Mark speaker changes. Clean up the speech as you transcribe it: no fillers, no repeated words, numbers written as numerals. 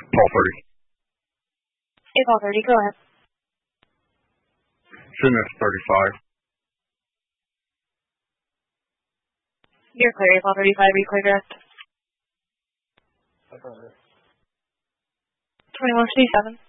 Speaker 1: Paul 30.
Speaker 2: Hey, Paul 30, go ahead.
Speaker 1: Fitness 35.
Speaker 2: You're clear, Paul 35, are you clear direct? 2157.